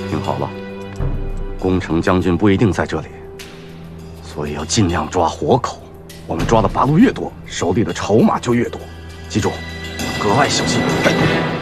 听好了，宫城将军不一定在这里，所以要尽量抓活口。我们抓的八路越多，手里的筹码就越多。记住，格外小心。